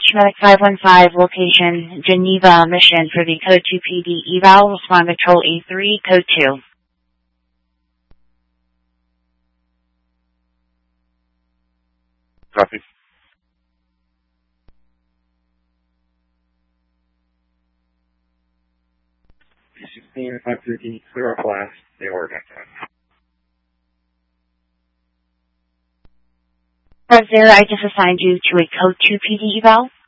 Medic 515, location Geneva, Mission for the Code 2 PD eval. Respond Control A3, Code 2. Copy. P16 513, clear off last, the Oregon time. 50, I just assigned you to a Code 2 PD eval.